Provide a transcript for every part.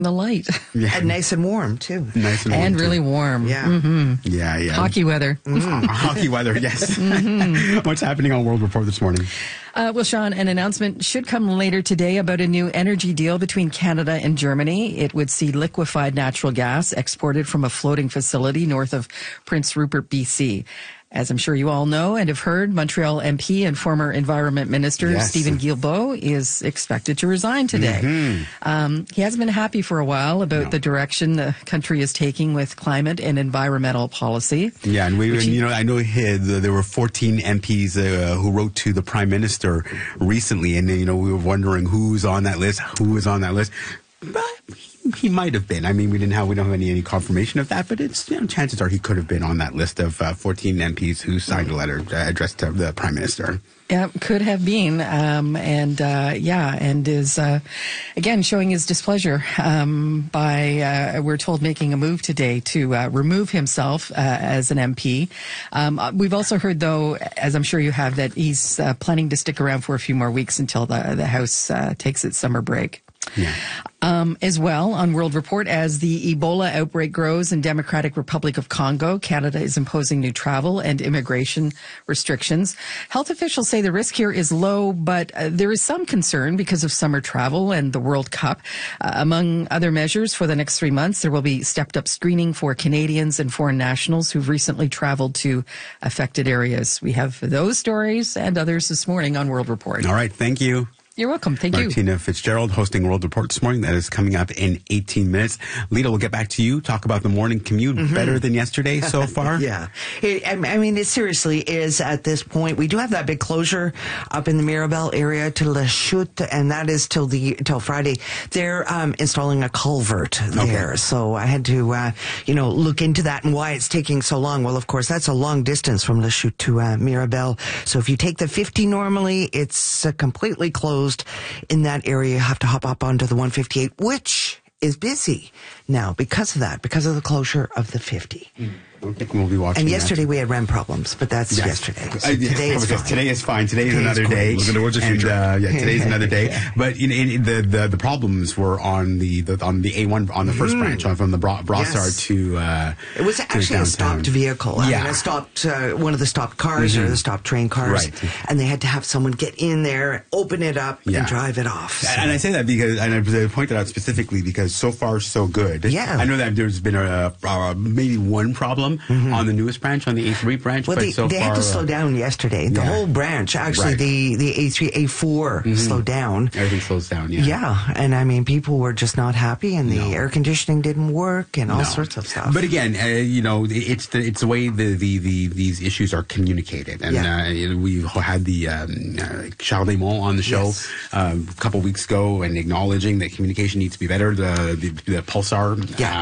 the light. Yeah. And nice and warm, too. Nice and warm. And really warm. Yeah. Mm-hmm. Yeah. Hockey weather. Hockey weather, yes. What's happening on World Report this morning? Well, Sean, an announcement should come later today about a new energy deal between Canada and Germany. It would see liquefied natural gas exported from a floating facility north of Prince Rupert, BC. As I'm sure you all know and have heard, Montreal MP and former Environment Minister Stephen Guilbeault is expected to resign today. He hasn't been happy for a while about the direction the country is taking with climate and environmental policy. Yeah, and I know there were 14 MPs who wrote to the Prime Minister recently, and we were wondering who's on that list, But he might have been. I mean, we don't have any confirmation of that, but it's chances are he could have been on that list of 14 MPs who signed a letter addressed to the Prime Minister. Yeah, could have been, and is again showing his displeasure by we're told making a move today to remove himself as an MP. We've also heard, though, as I'm sure you have, that he's planning to stick around for a few more weeks until the House takes its summer break. Yeah. As well, on World Report, as the Ebola outbreak grows in Democratic Republic of Congo, Canada is imposing new travel and immigration restrictions. Health officials say the risk here is low, but there is some concern because of summer travel and the World Cup. Among other measures, for the next 3 months, there will be stepped-up screening for Canadians and foreign nationals who've recently traveled to affected areas. We have those stories and others this morning on World Report. All right, thank you. You're welcome. Thank you. Martina Fitzgerald hosting World Report this morning. That is coming up in 18 minutes. Lita, we'll get back to you. Talk about the morning commute. Better than yesterday so far? Yeah. I mean, it seriously is at this point. We do have that big closure up in the Mirabel area to La Chute, and that is till Friday. They're installing a culvert there. So I had to, look into that and why it's taking so long. Well, of course, that's a long distance from La Chute to Mirabel. So if you take the 50 normally, it's completely closed. In that area, you have to hop up onto the 158, which is busy now because of the closure of the 50. I don't think we'll be watching. And yesterday we had REM problems, but that's yesterday. So today is fine. Today is fine. Today is another day. Looking towards the future. Today's another day. But the problems were on the A1 on the first branch from the Brossard to. It was actually a stopped vehicle. I mean, a stopped one of the stopped cars or the stopped train cars, right? And they had to have someone get in there, open it up, and drive it off. So. And I say that because, and I pointed out specifically because so far so good. Yeah, I know that there's been maybe one problem on the newest branch, on the A3 branch. Well, but they had to slow down yesterday. The whole branch, actually, the A3, A4 slowed down. Everything slows down, Yeah, and I mean, people were just not happy, and the air conditioning didn't work, and all sorts of stuff. But again, it's the way these issues are communicated, and we had the Charles Desmonts on the show a couple weeks ago, and acknowledging that communication needs to be better. The Pulsar,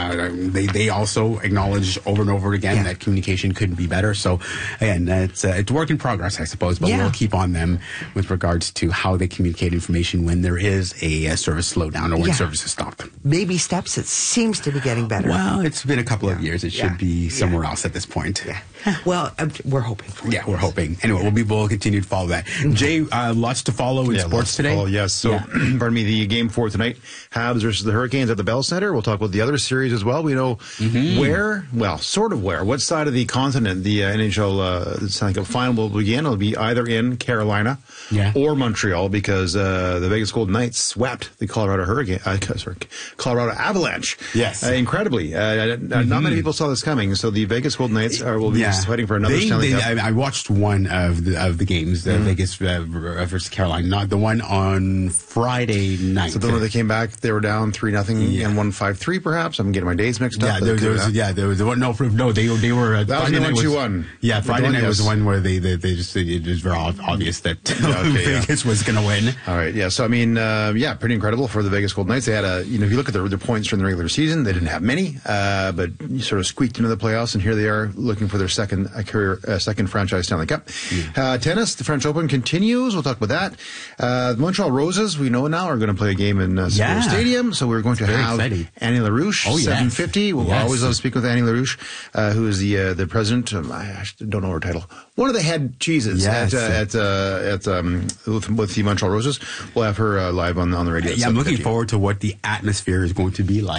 they also acknowledged over and over again that communication could be better. So again, it's a work in progress, I suppose, but we'll keep on them with regards to how they communicate information when there is a service slowdown or when service is stopped. Baby steps. It seems to be getting better. Well, it's been a couple of years. It should be somewhere else at this point. Yeah. Well, we're hoping for it. Yeah, we're hoping. Anyway, we'll continue to follow that. Jay, lots to follow in sports today. Yes. So, pardon me, the game 4 tonight, Habs versus the Hurricanes at the Bell Center. We'll talk about the other series as well. We know what side of the continent the NHL final will begin. It'll be either in Carolina or Montreal because the Vegas Golden Knights swept the Colorado Avalanche. Yes. Incredibly. Not many people saw this coming. So the Vegas Golden Knights will be fighting for another Stanley Cup. I watched one of the games, Vegas versus Carolina, not the one on Friday night. So the one they came back, they were down 3-0 and won 5-3 perhaps. I'm getting my days mixed up. There was the one. No, they were. That was the 1-2-1. Yeah, Friday night was the one where they just, it was very obvious that Vegas was going to win. All right, yeah. So I mean, pretty incredible for the Vegas Golden Knights. They had if you look at their points during the regular season, they didn't have many, but you sort of squeaked into the playoffs, and here they are looking for their second franchise Stanley Cup. Tennis, the French Open continues. We'll talk about that. The Montreal Roses, we know now, are going to play a game in Square Stadium. So we're going to have Annie LaRouche, 7:50. We'll always love to speak with Annie LaRouche. who is the president. I actually don't know her title. One of the head cheeses with the Montreal Roses. We'll have her live on the radio. Yeah, I'm looking forward to what the atmosphere is going to be like.